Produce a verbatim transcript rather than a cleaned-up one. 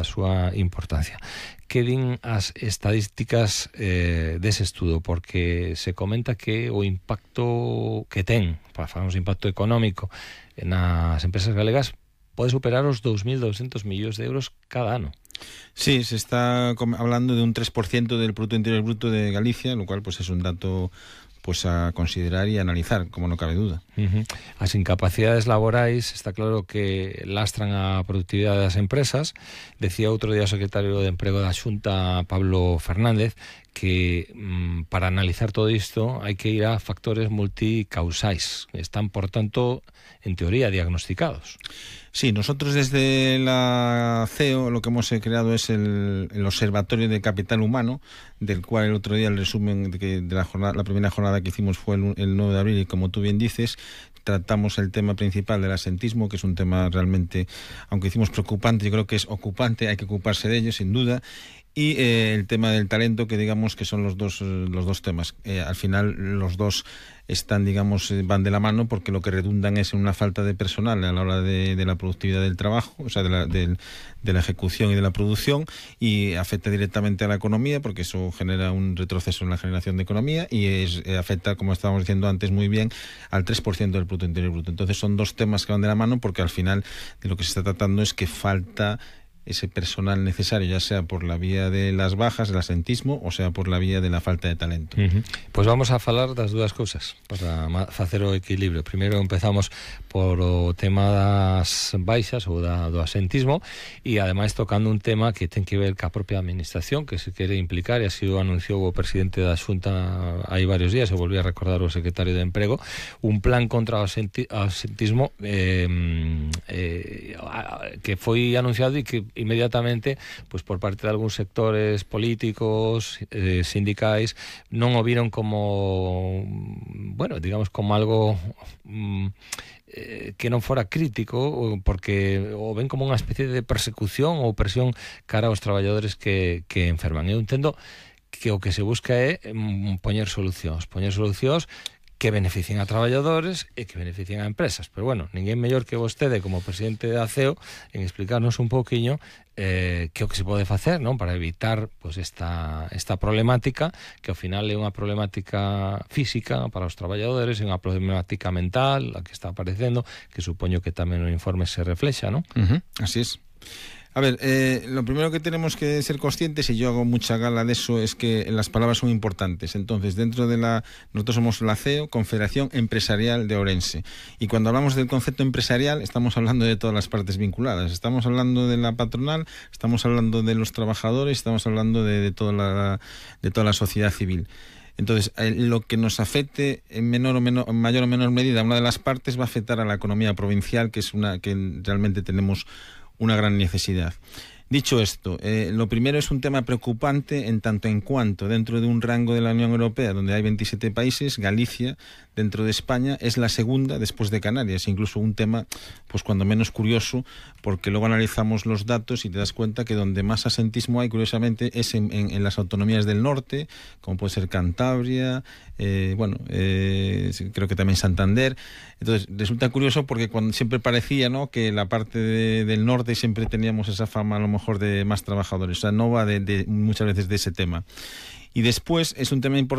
a súa importancia. Que din as estadísticas eh, dese estudo? Porque se comenta que o impacto que ten, para falar de impacto económico nas empresas galegas, pode superar os dous mil douscentos millóns de euros cada ano. Sí, se está hablando de un tres por ciento del Producto Interior Bruto de Galicia, lo cual pues es un dato pues a considerar y analizar, como no cabe duda. Uh-huh. As incapacidades laborais está claro que lastran a productividade das empresas. Decía outro día o secretario de Emprego da Xunta, Pablo Fernández, que mm, para analizar todo isto hai que ir a factores multicausais. Están, por tanto, en teoría, diagnosticados. Sí, nosotros desde la C E O lo que hemos creado es el, el Observatorio de Capital Humano, del cual el otro día el resumen de, que, de la, jornada, la primera jornada que hicimos fue el, el nueve de abril, y como tú bien dices, tratamos el tema principal del asentismo, que es un tema realmente, aunque decimos preocupante, yo creo que es ocupante, hay que ocuparse de ello sin duda. Y eh, el tema del talento, que digamos que son los dos los dos temas. Eh, al final los dos están, digamos, van de la mano, porque lo que redundan es en una falta de personal a la hora de, de la productividad del trabajo, o sea, de la, de, de la ejecución y de la producción, y afecta directamente a la economía, porque eso genera un retroceso en la generación de economía, y es, eh, afecta, como estábamos diciendo antes muy bien, al tres por ciento del Producto Interior Bruto. Entonces son dos temas que van de la mano, porque al final de lo que se está tratando es que falta ese personal necesario, ya sea por la vía de las bajas, el asentismo, o sea por la vía de la falta de talento. Uh-huh. Pois vamos a falar das dúas cousas para facer o equilibrio. Primeiro empezamos por o tema das baixas ou da, do asentismo, e ademais tocando un tema que ten que ver ca propia administración, que se quere implicar, e así o anunciou o presidente da Xunta hai varios días, e volví a recordar o secretario de Emprego, un plan contra o asentismo eh, eh, que foi anunciado e que inmediatamente, pues por parte de algúns sectores políticos, eh, sindicais, non o viron como, bueno, digamos, como algo mm, eh, que non fora crítico, porque o ven como unha especie de persecución ou presión cara aos traballadores que, que enferman. Eu entendo que o que se busca é mm, poñer solucións, poñer solucións que beneficien a traballadores e que beneficien a empresas. Pero bueno, ninguén mellor que vostede como presidente da C E O en explicarnos un pouquiño eh, que o que se pode facer, non, para evitar pues, esta, esta problemática, que ao final é unha problemática física para os traballadores, é unha problemática mental a que está aparecendo, que supoño que tamén no informe se reflexa, non? Uh-huh, así es. A ver, eh, lo primero que tenemos que ser conscientes, y yo hago mucha gala de eso, es que las palabras son importantes. Entonces, dentro de la... Nosotros somos la C E O, Confederación Empresarial de Ourense. Y cuando hablamos del concepto empresarial, estamos hablando de todas las partes vinculadas. Estamos hablando de la patronal, estamos hablando de los trabajadores, estamos hablando de, de, toda, la, de toda la sociedad civil. Entonces, eh, lo que nos afecte en menor o menor, en mayor o menor medida una de las partes va a afectar a la economía provincial, que es una que realmente tenemos una gran necesidad. Dicho esto, eh, lo primero es un tema preocupante en tanto en cuanto dentro de un rango de la Unión Europea donde hay veintisiete países, Galicia, dentro de España, es la segunda después de Canarias. Incluso un tema, pues cuando menos curioso, porque luego analizamos los datos y te das cuenta que donde más asentismo hay, curiosamente, es en, en, en las autonomías del norte, como puede ser Cantabria, eh, bueno, eh, creo que también Santander. Entonces, resulta curioso porque cuando siempre parecía, ¿no?, que la parte de, del norte siempre teníamos esa fama a lo mejor de más trabajadores. O sea, no va de, de, muchas veces de ese tema. Y después es un tema importante